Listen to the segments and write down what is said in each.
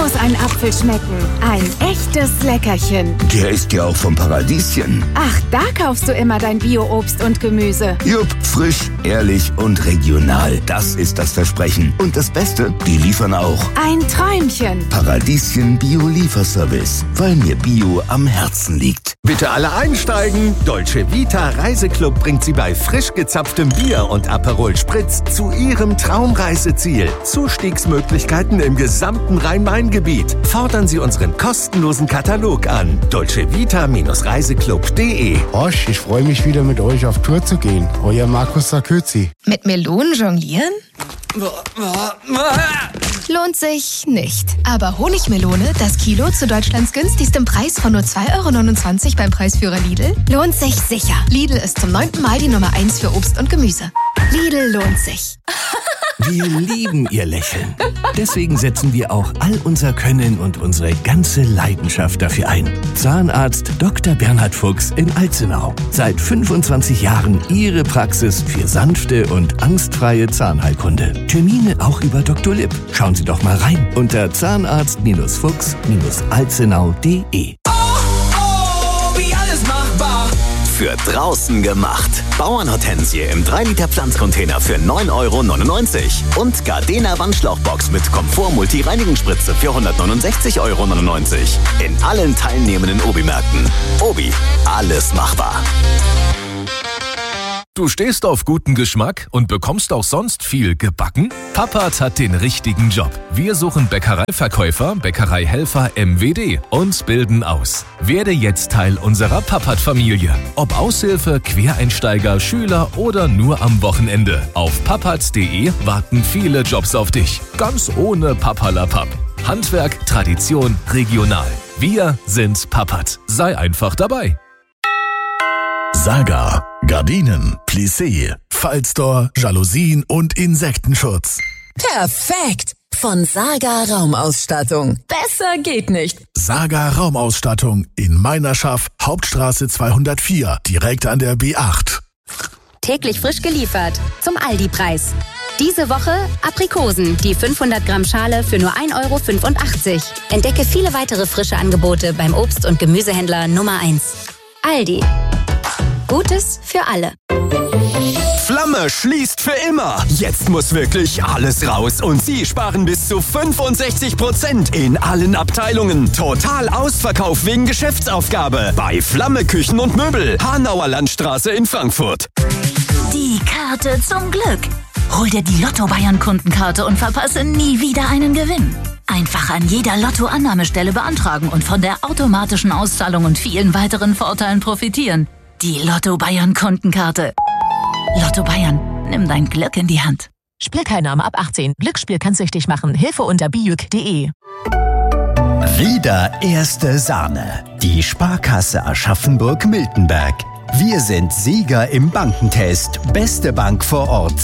muss ein Apfel schmecken. Ein echtes Leckerchen. Der ist ja auch vom Paradieschen. Ach, da kaufst du immer dein Bio-Obst und Gemüse. Jupp, frisch, ehrlich und regional. Das ist das Versprechen. Und das Beste, die liefern auch. Ein Träumchen. Paradieschen Bio-Lieferservice. Weil mir Bio am Herzen liegt. Bitte alle einsteigen. Dolce Vita Reiseclub bringt Sie bei frisch gezapftem Bier und Aperol Spritz zu Ihrem Traumreiseziel. Zustiegsmöglichkeiten im gesamten Rhein-Main-Gebiet. Fordern Sie unseren kostenlosen Katalog an. dolcevita-reiseclub.de. Osch, ich freue mich wieder mit euch auf Tour zu gehen. Euer Markus Sarkozy. Mit Melonen jonglieren? Lohnt sich nicht. Aber Honigmelone, das Kilo zu Deutschlands günstigstem Preis von nur 2,29 € beim Preisführer Lidl, lohnt sich sicher. Lidl ist zum 9. Mal die Nummer 1 für Obst und Gemüse. Lidl lohnt sich. Wir lieben Ihr Lächeln. Deswegen setzen wir auch all unser Können und unsere ganze Leidenschaft dafür ein. Zahnarzt Dr. Bernhard Fuchs in Alzenau. Seit 25 Jahren Ihre Praxis für sanfte und angstfreie Zahnheilkunde. Termine auch über Dr. Lipp. Schauen Sie doch mal rein unter zahnarzt-fuchs-alzenau.de. Für draußen gemacht. Bauernhortensie im 3-Liter Pflanzcontainer für 9,99 € und Gardena Wandschlauchbox mit Komfort-Multi-Reinigungsspritze für 169,99 € in allen teilnehmenden Obi-Märkten. Obi, alles machbar. Du stehst auf guten Geschmack und bekommst auch sonst viel gebacken? Papert hat den richtigen Job. Wir suchen Bäckereiverkäufer, Bäckereihelfer MWD und bilden aus. Werde jetzt Teil unserer Papert-Familie. Ob Aushilfe, Quereinsteiger, Schüler oder nur am Wochenende. Auf papert.de warten viele Jobs auf dich. Ganz ohne Papperlapapp. Handwerk, Tradition, regional. Wir sind Papert. Sei einfach dabei. Saga. Gardinen, Plissé, Fallstore, Jalousien und Insektenschutz. Perfekt! Von Saga Raumausstattung. Besser geht nicht. Saga Raumausstattung in Meinerschaft, Hauptstraße 204, direkt an der B8. Täglich frisch geliefert. Zum Aldi-Preis. Diese Woche Aprikosen, die 500 Gramm Schale für nur 1,85 €. Entdecke viele weitere frische Angebote beim Obst- und Gemüsehändler Nummer 1. Aldi. Gutes für alle. Flamme schließt für immer. Jetzt muss wirklich alles raus und Sie sparen bis zu 65% in allen Abteilungen. Total Ausverkauf wegen Geschäftsaufgabe bei Flamme Küchen und Möbel. Hanauer Landstraße in Frankfurt. Die Karte zum Glück. Hol dir die Lotto-Bayern-Kundenkarte und verpasse nie wieder einen Gewinn. Einfach an jeder Lotto-Annahmestelle beantragen und von der automatischen Auszahlung und vielen weiteren Vorteilen profitieren. Die Lotto-Bayern-Kundenkarte. Lotto Bayern, nimm dein Glück in die Hand. Spielteilnahme ab 18. Glücksspiel kann süchtig machen. Hilfe unter bijuk.de. Wieder erste Sahne. Die Sparkasse Aschaffenburg-Miltenberg. Wir sind Sieger im Bankentest. Beste Bank vor Ort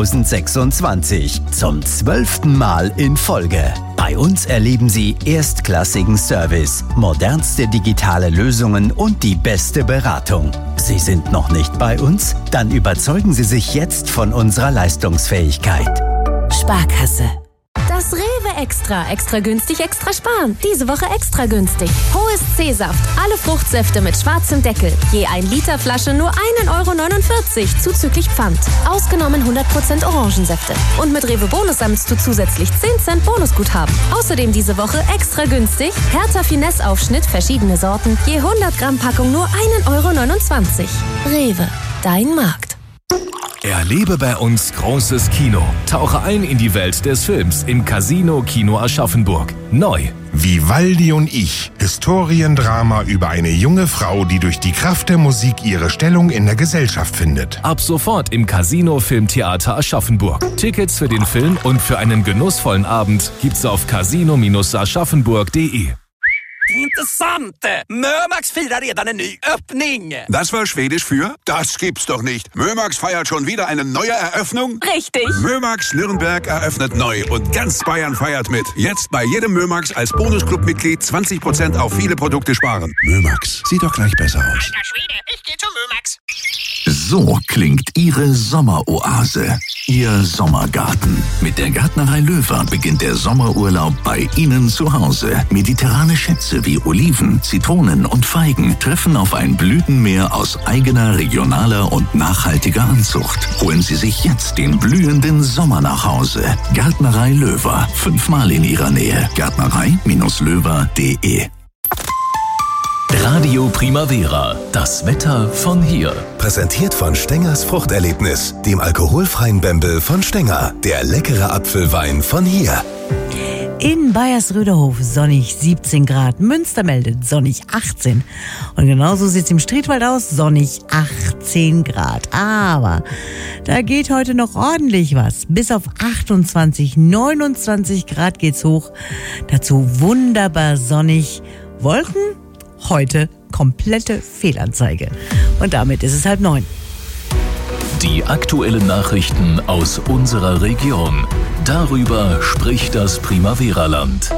2026. Zum 12. Mal in Folge. Bei uns erleben Sie erstklassigen Service, modernste digitale Lösungen und die beste Beratung. Sie sind noch nicht bei uns? Dann überzeugen Sie sich jetzt von unserer Leistungsfähigkeit. Sparkasse. Das Rewe Extra. Extra günstig, extra sparen. Diese Woche extra günstig. Hohes C-Saft. Alle Fruchtsäfte mit schwarzem Deckel. Je 1 Liter Flasche nur 1,49 € zuzüglich Pfand. Ausgenommen 100% Orangensäfte. Und mit Rewe Bonus sammelst du zusätzlich 10 Cent Bonusguthaben. Außerdem diese Woche extra günstig. Hertha Finesse Aufschnitt, verschiedene Sorten. Je 100 Gramm Packung nur 1,29 €. Rewe. Dein Markt. Erlebe bei uns großes Kino. Tauche ein in die Welt des Films im Casino Kino Aschaffenburg. Neu. Vivaldi und ich. Historiendrama über eine junge Frau, die durch die Kraft der Musik ihre Stellung in der Gesellschaft findet. Ab sofort im Casino Filmtheater Aschaffenburg. Tickets für den Film und für einen genussvollen Abend gibt's auf casino-aschaffenburg.de. Intressante! Mömax firar redan en ny öppning. Das war Schwedisch für? Das gibt's doch nicht. Mömax feiert schon wieder eine neue Eröffnung? Richtig. Mömax Nürnberg eröffnet neu und ganz Bayern feiert mit. Jetzt bei jedem Mömax als Bonusclub-Mitglied 20% auf viele Produkte sparen. Mömax, sieht doch gleich besser aus. Alter Schwede, ich geh zum Mömax. So klingt Ihre Sommeroase. Ihr Sommergarten. Mit der Gärtnerei Löwer beginnt der Sommerurlaub bei Ihnen zu Hause. Mediterrane Schätze wie Oliven, Zitronen und Feigen treffen auf ein Blütenmeer aus eigener, regionaler und nachhaltiger Anzucht. Holen Sie sich jetzt den blühenden Sommer nach Hause. Gärtnerei Löwer. 5-mal in Ihrer Nähe. Gärtnerei-löwer.de. Radio Primavera, das Wetter von hier. Präsentiert von Stengers Fruchterlebnis, dem alkoholfreien Bembel von Stenger. Der leckere Apfelwein von hier. In Bayersröderhof sonnig 17 Grad, Münster meldet sonnig 18. Und genauso sieht es im Striedwald aus, sonnig 18 Grad. Aber da geht heute noch ordentlich was. Bis auf 28, 29 Grad geht's hoch. Dazu wunderbar sonnig. Wolken? Heute komplette Fehlanzeige. Und damit ist es 8:30. Die aktuellen Nachrichten aus unserer Region. Darüber spricht das Primavera-Land.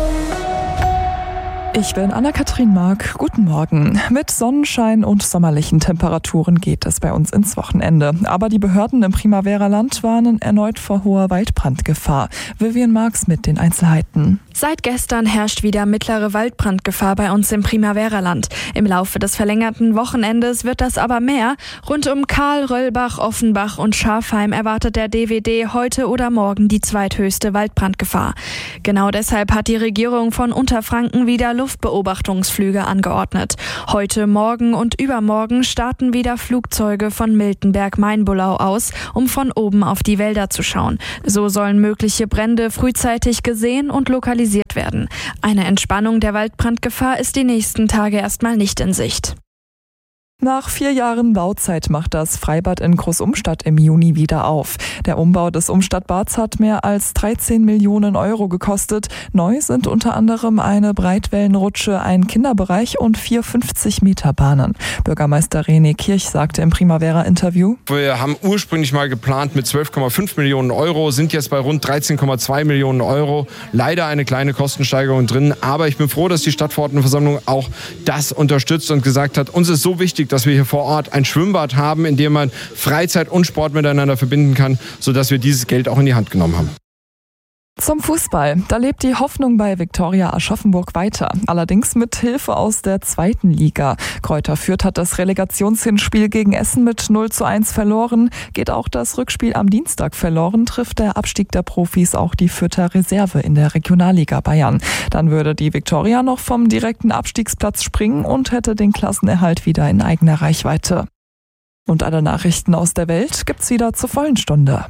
Ich bin Anna-Kathrin Mark. Guten Morgen. Mit Sonnenschein und sommerlichen Temperaturen geht es bei uns ins Wochenende. Aber die Behörden im Primavera-Land warnen erneut vor hoher Waldbrandgefahr. Vivian Marx mit den Einzelheiten. Seit gestern herrscht wieder mittlere Waldbrandgefahr bei uns im Primavera-Land. Im Laufe des verlängerten Wochenendes wird das aber mehr. Rund um Karl, Röllbach, Offenbach und Schafheim erwartet der DWD heute oder morgen die zweithöchste Waldbrandgefahr. Genau deshalb hat die Regierung von Unterfranken wieder Luftbeobachtungsflüge angeordnet. Heute, morgen und übermorgen starten wieder Flugzeuge von Miltenberg-Mainbollau aus, um von oben auf die Wälder zu schauen. So sollen mögliche Brände frühzeitig gesehen und lokalisiert werden. Eine Entspannung der Waldbrandgefahr ist die nächsten Tage erstmal nicht in Sicht. Nach 4 Jahren Bauzeit macht das Freibad in Großumstadt im Juni wieder auf. Der Umbau des Umstadtbads hat mehr als 13 Millionen Euro gekostet. Neu sind unter anderem eine Breitwellenrutsche, ein Kinderbereich und 4 50-Meter-Bahnen. Bürgermeister René Kirch sagte im Primavera-Interview: Wir haben ursprünglich mal geplant mit 12,5 Millionen Euro, sind jetzt bei rund 13,2 Millionen Euro. Leider eine kleine Kostensteigerung drin, aber ich bin froh, dass die Stadtverordnetenversammlung auch das unterstützt und gesagt hat, uns ist so wichtig, dass wir hier vor Ort ein Schwimmbad haben, in dem man Freizeit und Sport miteinander verbinden kann, sodass wir dieses Geld auch in die Hand genommen haben. Zum Fußball. Da lebt die Hoffnung bei Viktoria Aschaffenburg weiter. Allerdings mit Hilfe aus der 2. Liga. Kräuter Fürth hat das Relegationshinspiel gegen Essen mit 0:1 verloren. Geht auch das Rückspiel am Dienstag verloren, trifft der Abstieg der Profis auch die Fürther Reserve in der Regionalliga Bayern. Dann würde die Viktoria noch vom direkten Abstiegsplatz springen und hätte den Klassenerhalt wieder in eigener Reichweite. Und alle Nachrichten aus der Welt gibt's wieder zur vollen Stunde.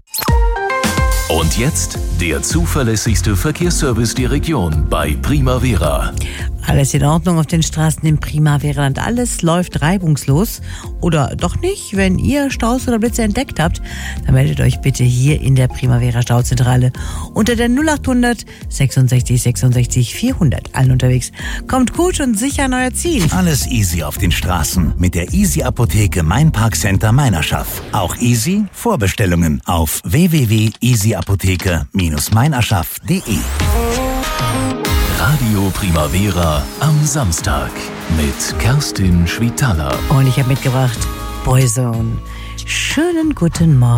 Und jetzt der zuverlässigste Verkehrsservice der Region bei Primavera. Alles in Ordnung auf den Straßen im Primavera-Land. Alles läuft reibungslos. Oder doch nicht? Wenn ihr Staus oder Blitze entdeckt habt, dann meldet euch bitte hier in der Primavera-Stauzentrale unter der 0800 66 66 400. Allen unterwegs. Kommt gut und sicher an euer Ziel. Alles easy auf den Straßen mit der Easy Apotheke Mein Parkcenter Meinerschaft. Auch easy Vorbestellungen auf www.easyapotheke-meinerschaft.de. Radio Primavera am Samstag mit Kerstin Schwitaler. Und ich habe mitgebracht Boyzone. Schönen guten Morgen.